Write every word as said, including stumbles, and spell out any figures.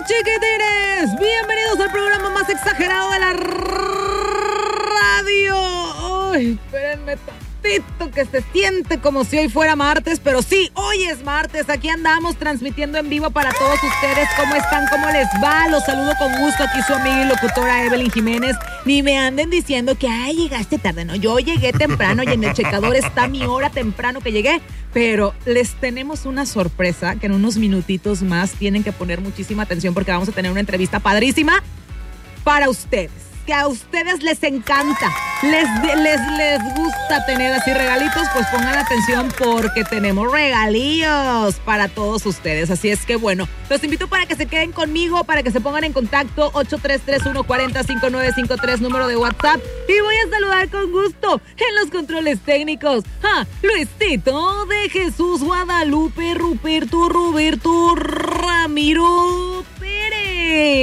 chiquitines! Bienvenidos al programa más exagerado de la radio. Ay, espérenme tantito que se siente como si hoy fuera martes, pero sí, hoy es martes. Aquí andamos transmitiendo en vivo para todos ustedes. ¿Cómo están? ¿Cómo les va? Los saludo con gusto. Aquí su amiga y locutora Evelyn Jiménez. Ni me anden diciendo que, ay, llegaste tarde. No, yo llegué temprano y en el checador está mi hora temprano que llegué. Pero les tenemos una sorpresa que en unos minutitos más tienen que poner muchísima atención porque vamos a tener una entrevista padrísima para ustedes, que a ustedes les encanta, les, les, les gusta tener así regalitos. Pues pongan atención porque tenemos regalillos para todos ustedes. Así es que bueno, los invito para que se queden conmigo, para que se pongan en contacto. Ocho tres tres uno cuatro cero cinco nueve cinco tres, número de WhatsApp. Y voy a saludar con gusto en los controles técnicos a Luisito de Jesús Guadalupe, Ruperto, Roberto, Ramiro,